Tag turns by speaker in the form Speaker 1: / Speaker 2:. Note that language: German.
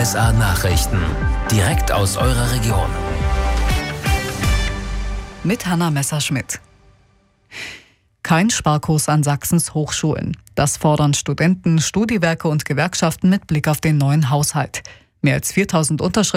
Speaker 1: RSA Nachrichten. Direkt aus eurer Region.
Speaker 2: Mit Hanna Messerschmidt. Kein Sparkurs an Sachsens Hochschulen. Das fordern Studenten, Studiwerke und Gewerkschaften mit Blick auf den neuen Haushalt. Mehr als 4.000 Unterschriften